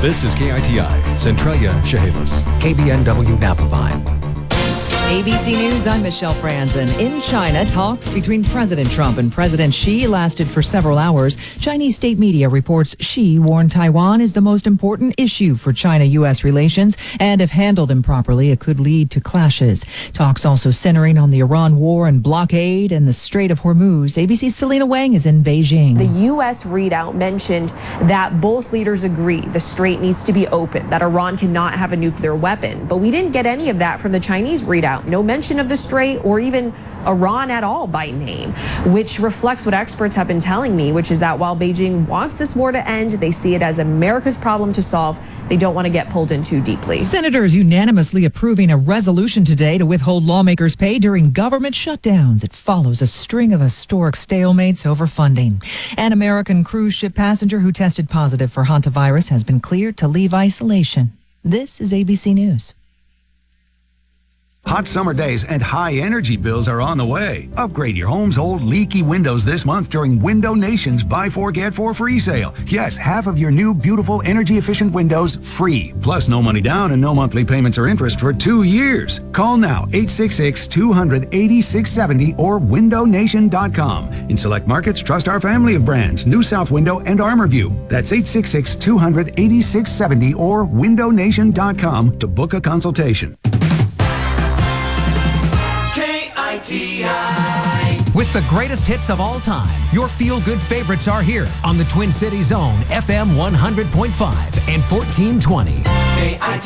This is KITI, Centralia, Chehalis. KBNW Napa Vine. ABC News, I'm Michelle Franzen. In China, talks between President Trump and President Xi lasted for several hours. Chinese state media reports Xi warned Taiwan is the most important issue for China-U.S. relations, and if handled improperly, it could lead to clashes. Talks also centering on the Iran war and blockade and the Strait of Hormuz. ABC's Selena Wang is in Beijing. The U.S. readout mentioned that both leaders agree the strait needs to be open, that Iran cannot have a nuclear weapon. But we didn't get any of that from the Chinese readout. No mention of the strait or even Iran at all by name, which reflects what experts have been telling me, which is that while Beijing wants this war to end, they see it as America's problem to solve. They don't want to get pulled in too deeply. Senators unanimously approving a resolution today to withhold lawmakers' pay during government shutdowns. It follows a string of historic stalemates over funding. An American cruise ship passenger who tested positive for hantavirus has been cleared to leave isolation. This is ABC News. Hot summer days and high energy bills are on the way. Upgrade your home's old leaky windows this month during Window Nation's Buy 4 Get 4 free sale. Yes, half of your new beautiful energy efficient windows free. Plus no money down and no monthly payments or interest for 2 years. Call now 866-200-8670 or windownation.com. In select markets, trust our family of brands, New South Window and ArmorView. That's 866-200-8670 or windownation.com to book a consultation. With the greatest hits of all time, your feel-good favorites are here on the Twin Cities Zone, FM 100.5 and 1420.